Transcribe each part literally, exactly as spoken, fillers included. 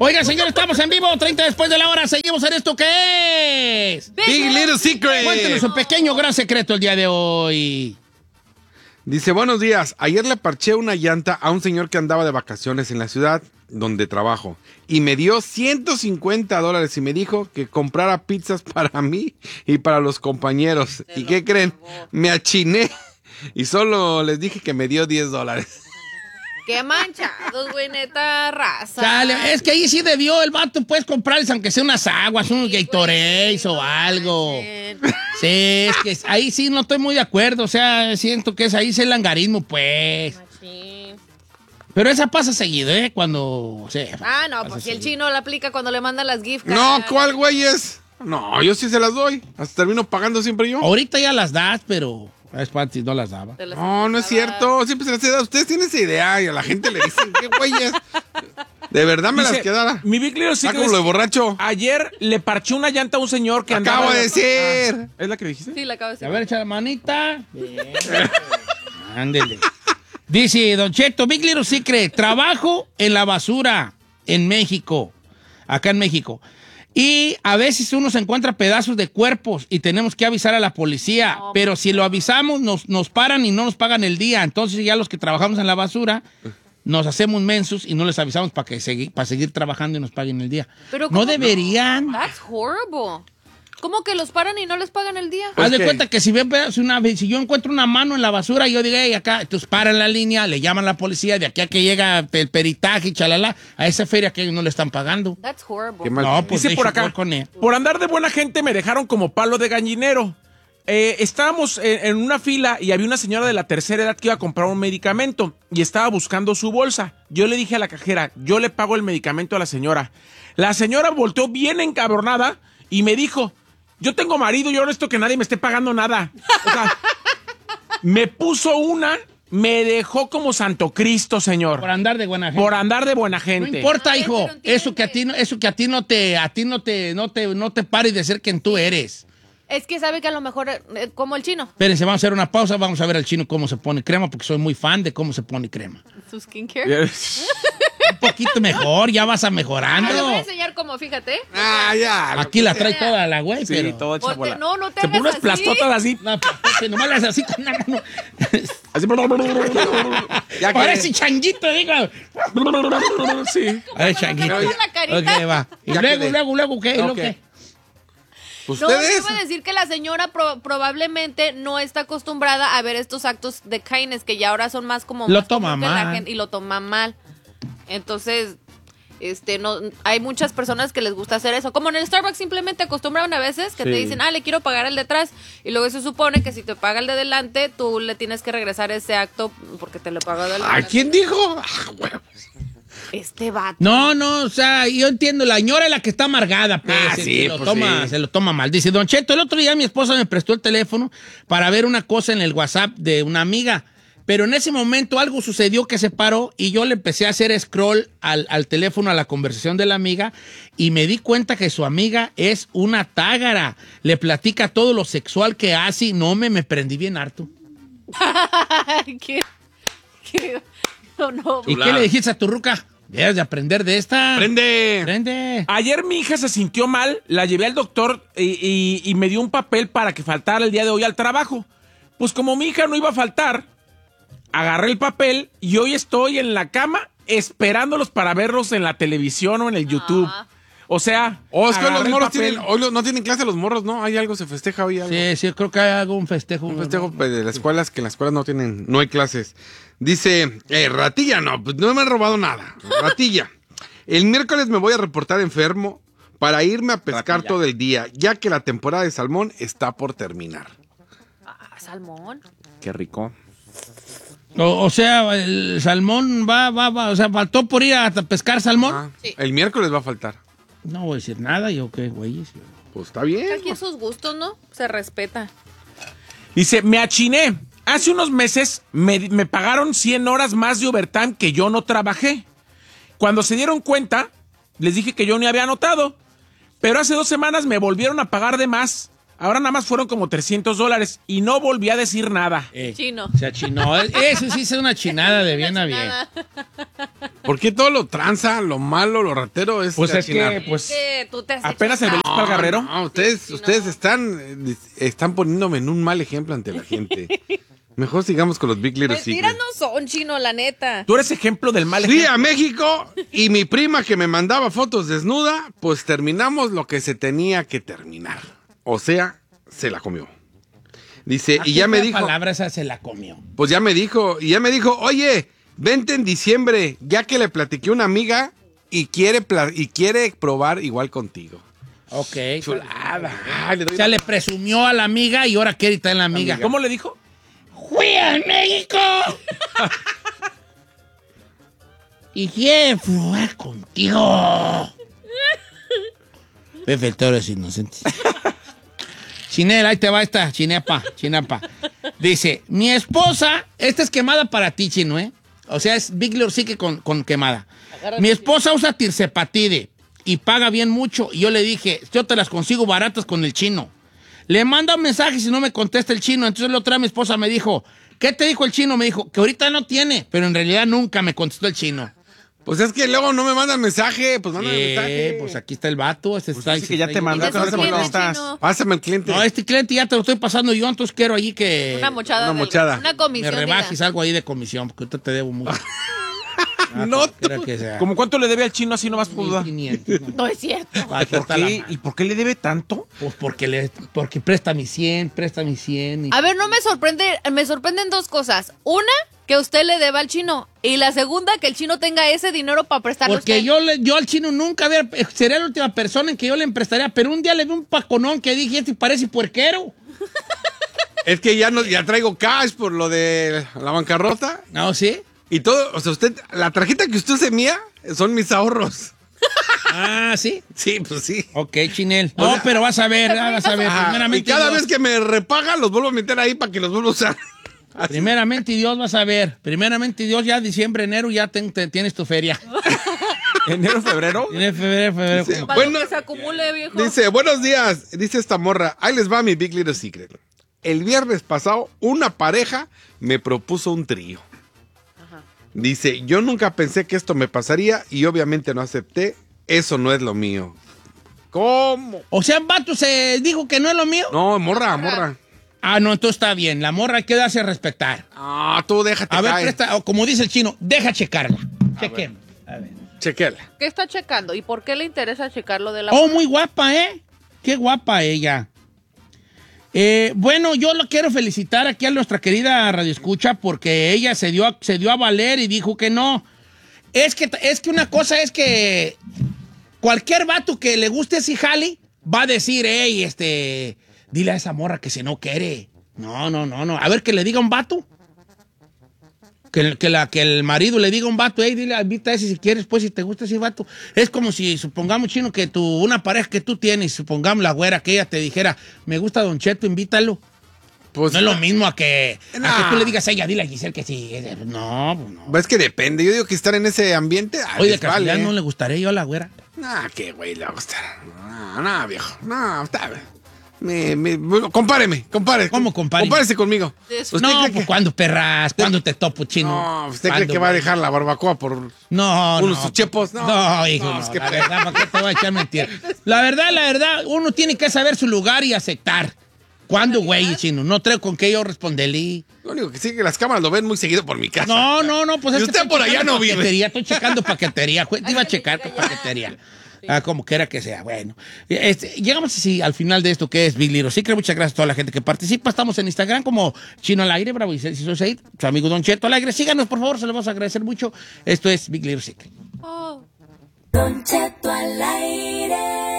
Oiga, señor, estamos en vivo, treinta después de la hora. Seguimos en esto que es Big, Big Little Secret. Cuéntenos un pequeño gran secreto el día de hoy. Dice, buenos días. Ayer le parché una llanta a un señor que andaba de vacaciones en la ciudad donde trabajo. Y me dio ciento cincuenta dólares y me dijo que comprara pizzas para mí y para los compañeros. ¿Y qué creen? Me achiné y solo les dije que me dio diez dólares. Qué manchados, güey, neta raza. Chale, es que ahí sí debió el vato, puedes comprarles aunque sea unas aguas, sí, unos Gatorades o algo. Sí, es que ahí sí no estoy muy de acuerdo, o sea, siento que es ahí es el langarismo, pues. Machín. Pero esa pasa seguido, ¿eh? Cuando, o sea, Ah, no, pues si el chino la aplica cuando le mandan las gift cards. No, ¿cuál güey es? No, yo sí se las doy. Hasta termino pagando siempre yo. Ahorita ya las das, pero a Spanty no las daba. No, no es cierto. Siempre se las he dado. Ustedes tienen esa idea y a la gente le dicen, ¿qué güeyes? De verdad me Dice, las quedara. Mi Big Little Secret. Ah, como lo de borracho. Ayer le parché una llanta a un señor que andaba. Acabo de decir. Ah, ¿es la que dijiste? Sí, la acabo de decir. A ver, echa la manita. Bien. Ándele. Dice Don Cheto, Big Little Secret, trabajo en la basura en México, acá en México. Y a veces uno se encuentra pedazos de cuerpos y tenemos que avisar a la policía. No, pero si lo avisamos, nos, nos paran y no nos pagan el día. Entonces ya los que trabajamos en la basura nos hacemos mensos y no les avisamos para que segui- para seguir trabajando y nos paguen el día. Pero no deberían. No? That's horrible. ¿Cómo que los paran y no les pagan el día? Haz de cuenta que si, ven, si, una, si yo encuentro una mano en la basura y yo digo, hey, acá, entonces paran la línea, le llaman a la policía, de aquí a que llega el peritaje y chalala, a esa feria que ellos no le están pagando. That's horrible. No, pues dice por acá, con él. por andar de buena gente me dejaron como palo de gallinero. Eh, estábamos en, en una fila y había una señora de la tercera edad que iba a comprar un medicamento y estaba buscando su bolsa. Yo le dije a la cajera, yo le pago el medicamento a la señora. La señora volteó bien encabronada y me dijo, yo tengo marido y yo no esto que nadie me esté pagando nada. O sea, me puso una, me dejó como Santo Cristo, señor. Por andar de buena gente. Por andar de buena gente. No importa, No, hijo, pero eso que a ti no, eso que a ti no te, a ti no te, no te, no te pares de ser quien tú eres. Es que sabe que a lo mejor, eh, como el chino. Espérense, vamos a hacer una pausa, vamos a ver al chino cómo se pone crema, porque soy muy fan de cómo se pone crema. Su skincare. Un poquito mejor, ya vas a mejorando. Ah, le voy a enseñar cómo, fíjate. Ah, ya. Aquí la trae toda la güey, Sí, pero... todo hecha Ponte- bola. no, no te Se hagas pone unas así. plastotas así. No, pues, nomás le haces así con la mano. Así. Ya que- Parece changuito, digo. Sí. A ver, changuito. Con la carita. Ok, va. Y Ya luego, quedé. luego, luego, ¿qué? ¿Lo Ok. qué? No, Ustedes. iba a decir que la señora pro- probablemente no está acostumbrada a ver estos actos de kindness que ya ahora son más como... Lo más toma común que la mal. gente- y lo toma mal. Entonces, este, no, hay muchas personas que les gusta hacer eso. Como en el Starbucks simplemente acostumbran a veces que Sí. te dicen, ah, le quiero pagar el de atrás. Y luego se supone que si te paga el de delante, tú le tienes que regresar ese acto porque te lo pagó de ¿A delante. quién dijo? Ah, huevos. Este vato. No, no, o sea, yo entiendo, la señora es la que está amargada, pues, Ah, se- sí, se, lo pues toma, sí. se lo toma mal. Dice, Don Cheto, el otro día mi esposa me prestó el teléfono para ver una cosa en el WhatsApp de una amiga, pero en ese momento algo sucedió que se paró y yo le empecé a hacer scroll al, al teléfono, a la conversación de la amiga, y me di cuenta que su amiga es una tágara. Le platica todo lo sexual que hace y no me, me prendí bien harto. ¿Qué? ¿Qué? No, no. ¿Y qué le dijiste a tu ruca? Debes de aprender de esta. Prende. Prende. Ayer mi hija se sintió mal, la llevé al doctor y, y- y me dio un papel para que faltara el día de hoy al trabajo. Pues como mi hija no iba a faltar, agarré el papel y hoy estoy en la cama esperándolos para verlos en la televisión o en el YouTube. Ah. O sea, Oh, es que hoy agarré los el morros papel. tienen, hoy los- no tienen clase los morros, ¿no? Hay algo, se festeja hoy algo. Sí, sí, creo que hay algún festejo. Un festejo pues, de las escuelas, que en las escuelas no tienen, no hay clases. Dice, eh, Ratilla, no, pues no me han robado nada. Ratilla, el miércoles me voy a reportar enfermo para irme a pescar Ratilla. todo el día, ya que la temporada de salmón está por terminar. Ah, salmón. Qué rico. O, o sea, el salmón va, va, va, o sea, faltó por ir a pescar salmón. Ah, Sí. El miércoles va a faltar. No voy a decir nada, yo qué, güey. Pues está bien. Aquí sus gustos, ¿no? Se respeta. Dice, me achiné. Hace unos meses me, me pagaron cien horas más de overtime que yo no trabajé. Cuando se dieron cuenta, les dije que yo ni había anotado. Pero hace dos semanas me volvieron a pagar de más. Ahora nada más fueron como trescientos dólares y no volví a decir nada. Eh, Chino. Se achinó. Eso sí es una chinada de bien a bien. Nada. ¿Por qué todo lo tranza, lo malo, lo ratero es Pues de es achinar? que, pues, Que tú te has apenas hecho el Belisco al Guerrero. No, ustedes, Sí, ustedes no. están, eh, están poniéndome en un mal ejemplo ante la gente. Mejor sigamos con los Big Little Mentiras Secrets. no son, Chino, la neta. Tú eres ejemplo del mal Fui ejemplo. a México y mi prima que me mandaba fotos desnuda, pues terminamos lo que se tenía que terminar. O sea, se la comió. Dice, y ya me La dijo, palabra esa se la comió. pues ya me dijo, y ya me dijo, oye, vente en diciembre, ya que le platiqué a una amiga y quiere, pla- y quiere probar igual contigo. Ok. Chulada. Ay, le doy O sea, la- le presumió a la amiga y ahora quiere estar en la amiga. ¿Cómo le dijo? ¡Fui a México! y quiere probar contigo. Pepe el Toro es inocente. Chinela, ahí te va esta, chinepa, chinapa. Dice, mi esposa, esta es quemada para ti, Chino, ¿eh? O sea, es Big Little Secret con, con quemada. Mi esposa usa tirzepatide y paga bien mucho. Y yo le dije, yo te las consigo baratas con el Chino. Le manda un mensaje si no me contesta el Chino. Entonces la otra mi esposa me dijo, ¿qué te dijo el Chino? Me dijo, que ahorita no tiene, pero en realidad nunca me contestó el Chino. Pues es que luego no me mandan mensaje, pues mándame Eh, mensaje. pues aquí está el vato. Este está, dice que ya te mandó, ¿Y de no sus sé cómo clientes, estás. Chino? Pásame el cliente. No, este cliente ya te lo estoy pasando yo, entonces quiero allí que Una mochada. Una del- mochada. Una me comisión. rebajes diga. algo ahí de comisión, porque ahorita te debo mucho. Ah, No, pues, quiero que sea ¿Cómo cuánto le debe al Chino así nomás por duda? mil quinientos, ¿no? No es cierto. Aquí ¿Por está la qué? mano. ¿Y por qué le debe tanto? Pues porque, le, porque presta mi cien, presta mi cien. y- A ver, no me sorprende, me sorprenden dos cosas. Una, que usted le deba al Chino. Y la segunda, que el Chino tenga ese dinero para prestarle a Porque usted. yo, le, yo al Chino nunca había, sería la última persona en que yo le emprestaría, pero un día le vi un paconón que dije, este parece puerquero. es que ya no, ya traigo cash por lo de la bancarrota. No, ¿sí? Y todo, o sea, usted, la tarjeta que usted se mía son mis ahorros. Ah, ¿sí? Sí, pues sí. Ok, Chinel. O No, sea- pero vas a ver, ah, vas a ver. Ajá, y Primeramente cada Dios, vez que me repaga, los vuelvo a meter ahí para que los vuelva a usar. Así. Primeramente Dios vas a ver. Primeramente Dios, ya diciembre, enero, ya ten- te- tienes tu feria. ¿Enero, febrero? Tienes febrero, febrero. Sí. como- Para Bueno, lo que se acumule, viejo. Dice, buenos días, dice esta morra, ahí les va mi Big Little Secret. El viernes pasado, una pareja me propuso un trío. Dice, yo nunca pensé que esto me pasaría y obviamente no acepté. Eso no es lo mío. ¿Cómo? O sea, vato se dijo que no es lo mío. No, morra, morra. Ah, no, entonces está bien. La morra hay que darse a respetar. Ah, tú déjate A ver, caer. presta, o como dice el Chino, deja checarla. Chequemos. A ver. Chequela. ¿Qué está checando? ¿Y por qué le interesa checarlo de la... Oh, muy guapa, ¿eh? Qué guapa ella. Eh, bueno, yo lo quiero felicitar aquí a nuestra querida Radio Escucha porque ella se dio, a, se dio a valer y dijo que no. Es que, es que una cosa es que cualquier vato que le guste ese jali va a decir, hey, este, dile a esa morra que se no quiere. No, no, no, no. A ver, que le diga un vato. Que, que, la, que el marido le diga a un vato, hey, dile, invita a ese si quieres, pues, si te gusta ese vato. Es como si, supongamos, Chino, que tu, una pareja que tú tienes, supongamos la güera, que ella te dijera, me gusta Don Cheto, invítalo. Pues, No es lo mismo a que, a Nah. que tú le digas a ella, dile a Giselle que sí. No, pues no. Es que depende. Yo digo que estar en ese ambiente. ah, Oye, de les vale. casualidad no le gustaría yo a la güera. Nah, qué güey le va a gustar. No, no, viejo. No, está bien. Me, me, bueno, compáreme, compare. ¿Cómo compare? Compárese conmigo. Eso. ¿Usted No, cree pues que, ¿cuándo, perras? ¿Cuándo te topo, Chino? no, ¿usted cree ¿Cuándo, que va a güey? dejar la barbacoa por No, unos no. chepos? No, No, hijo, no, no, es que la pe- verdad, ¿para qué te voy a echar mentira? La verdad, la verdad, uno tiene que saber su lugar y aceptar. ¿Cuándo, güey, Chino? No traigo con qué yo responderle. Lo único que sí que las cámaras lo ven muy seguido por mi casa. No, no, no, pues Y es que usted estoy por allá checando no vive. paquetería, estoy checando paquetería. Jue- Te iba a checar paquetería. Ah, como quiera que sea. Bueno, este, llegamos así al final de esto que es Big Little Secret. Muchas gracias a toda la gente que participa. Estamos en Instagram como Chino al Aire, Bravo y Said, su amigo Don Cheto al Aire. Síganos, por favor, se los vamos a agradecer mucho. Esto es Big Little Secret. Oh. Don Cheto al aire.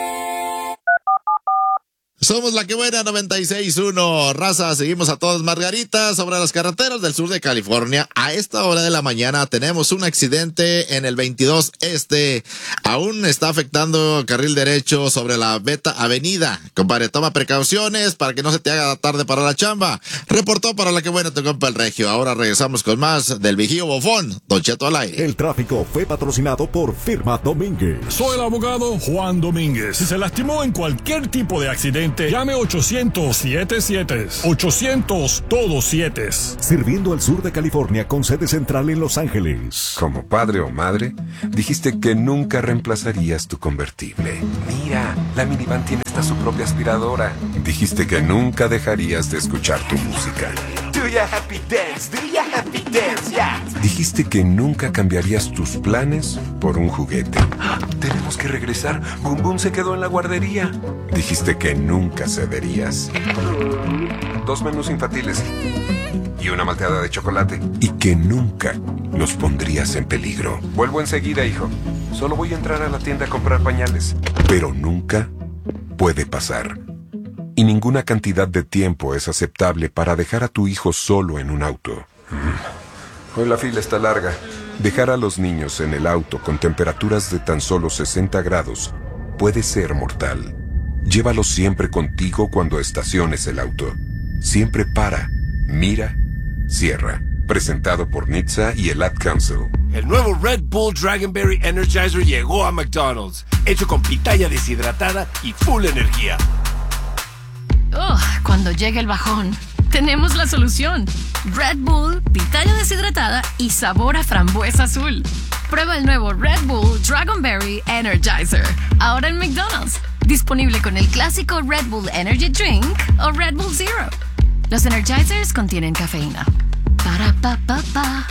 Somos la que buena noventa y seis punto uno. Raza, seguimos a todas margaritas sobre las carreteras del sur de California. A esta hora de la mañana tenemos un accidente en el veintidós Este. Aún está afectando carril derecho sobre la Beta Avenida. Compadre, toma precauciones para que no se te haga tarde para la chamba. Reportó para la que buena tu compa el Regio. Ahora regresamos con más del Vigío Bofón. Don Cheto al aire. El tráfico fue patrocinado por Firma Domínguez. Soy el abogado Juan Domínguez. Si se lastimó en cualquier tipo de accidente, siete, llame ochocientos, siete siete. ochocientos, todos siete. Sirviendo al sur de California con sede central en Los Ángeles. Como padre o madre, dijiste que nunca reemplazarías tu convertible. Mira, la minivan tiene hasta su propia aspiradora. Dijiste que nunca dejarías de escuchar tu música. Do ya happy dance, do ya happy dance, yeah. Dijiste que nunca cambiarías tus planes por un juguete. ¡Ah! Tenemos que regresar. Boom Boom se quedó en la guardería. Dijiste que nunca cederías. Dos menús infantiles y una malteada de chocolate. Y que nunca los pondrías en peligro. Vuelvo enseguida, hijo. Solo voy a entrar a la tienda a comprar pañales. Pero nunca puede pasar. Y ninguna cantidad de tiempo es aceptable para dejar a tu hijo solo en un auto. Mm. Hoy la fila está larga. Dejar a los niños en el auto con temperaturas de tan solo sesenta grados puede ser mortal. Llévalos siempre contigo cuando estaciones el auto. Siempre para, mira, cierra. Presentado por N H T S A y el Ad Council. El nuevo Red Bull Dragonberry Energizer llegó a McDonald's. Hecho con pitaya deshidratada y full energía. Oh, cuando llegue el bajón, tenemos la solución. Red Bull, pitaya deshidratada y sabor a frambuesa azul. Prueba el nuevo Red Bull Dragonberry Energizer. Ahora en McDonald's. Disponible con el clásico Red Bull Energy Drink o Red Bull Zero. Los Energizers contienen cafeína. Para pa pa pa.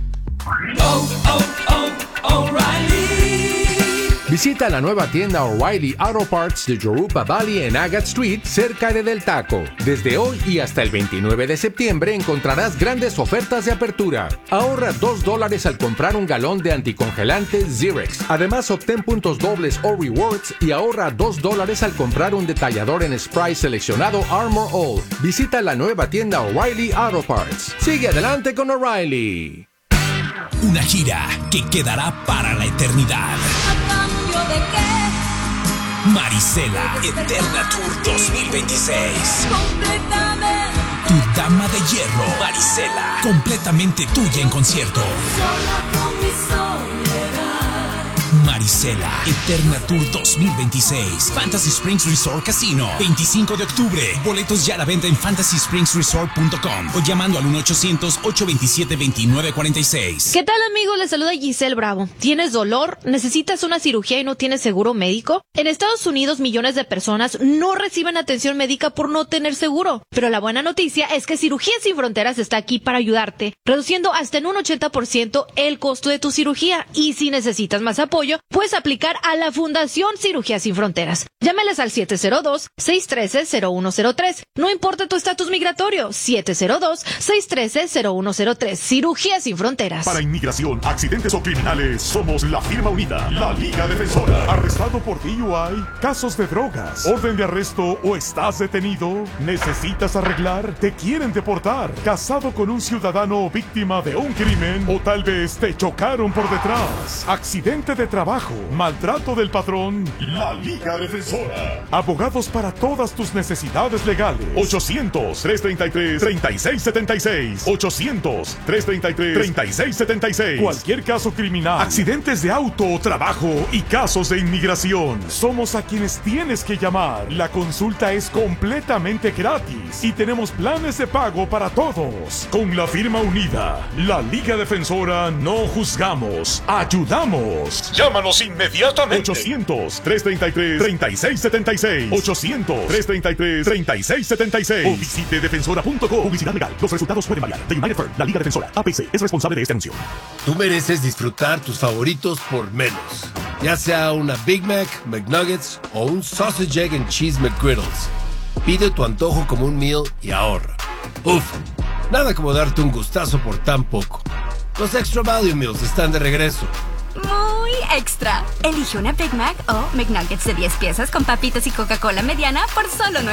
Oh, oh, oh, O'Reilly. Visita la nueva tienda O'Reilly Auto Parts de Yoruba Valley en Agate Street, cerca de Del Taco. Desde hoy y hasta el veintinueve de septiembre encontrarás grandes ofertas de apertura. Ahorra dos dólares al comprar un galón de anticongelante Zirex. Además, obtén puntos dobles o rewards y ahorra dos dólares al comprar un detallador en spray seleccionado Armor All. Visita la nueva tienda O'Reilly Auto Parts. Sigue adelante con O'Reilly. Una gira que quedará para la eternidad. ¿De qué? Marisela Eterna Tour dos mil veintiséis. Completamente. Tu dama de hierro, Marisela, completamente tuya en concierto. Sola con mi soledad. Marisela Eterna Tour dos mil veintiséis. Fantasy Springs Resort Casino. veinticinco de octubre. Boletos ya a la venta en fantasy springs resort punto com o llamando al uno ochocientos, ocho dos siete, dos nueve cuatro seis. ¿Qué tal, amigos? Les saluda Giselle Bravo. ¿Tienes dolor? ¿Necesitas una cirugía y no tienes seguro médico? En Estados Unidos, millones de personas no reciben atención médica por no tener seguro. Pero la buena noticia es que Cirugía Sin Fronteras está aquí para ayudarte, reduciendo hasta en un ochenta por ciento el costo de tu cirugía. Y si necesitas más apoyo, puedes aplicar a la Fundación Cirugía Sin Fronteras. Llámales al siete cero dos, seis uno tres, cero uno cero tres. No importa tu estatus migratorio, siete cero dos, seis uno tres, cero uno cero tres. Cirugía Sin Fronteras. Para inmigración, accidentes o criminales, somos la firma unida, la Liga Defensora. ¿Arrestado por D U I? ¿Casos de drogas? ¿Orden de arresto o estás detenido? ¿Necesitas arreglar? ¿Te quieren deportar? ¿Casado con un ciudadano víctima de un crimen? ¿O tal vez te chocaron por detrás? ¿Accidente de trabajo? ¿Maltrato del patrón? La Liga Defensora. Abogados para todas tus necesidades legales. ochocientos, tres treinta y tres, treinta y seis setenta y seis. ochocientos, tres treinta y tres, treinta y seis setenta y seis. Cualquier caso criminal, accidentes de auto o trabajo y casos de inmigración. Somos a quienes tienes que llamar. La consulta es completamente gratis y tenemos planes de pago para todos. Con la firma unida, la Liga Defensora, no juzgamos, ayudamos. Llámanos inmediatamente. ochocientos, tres treinta y tres, treinta y seis setenta y seis. ochocientos, tres treinta y tres, treinta y seis setenta y seis. O visite defensora punto com. Publicidad legal. Los resultados pueden variar. The United Firm, la Liga Defensora, A P C, es responsable de este anuncio. Tú mereces disfrutar tus favoritos por menos. Ya sea una Big Mac, McNuggets o un Sausage, Egg and Cheese McGriddles. Pide tu antojo como un meal y ahorra. Uf, nada como darte un gustazo por tan poco. Los Extra Value Meals están de regreso. Muy extra. Elige una Big Mac o McNuggets de diez piezas con papitas y Coca-Cola mediana por solo nueve